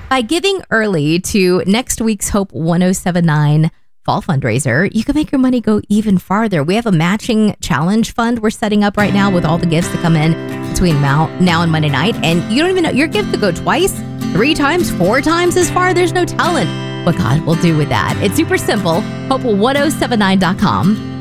By giving early to next week's Hope 1079 fall fundraiser, you can make your money go even farther. We have a matching challenge fund we're setting up right now with all the gifts that come in between now and Monday night. And you don't even know, your gift could go twice, 3 times, 4 times as far. There's no telling what God will do with that. It's super simple. Hope1079.com.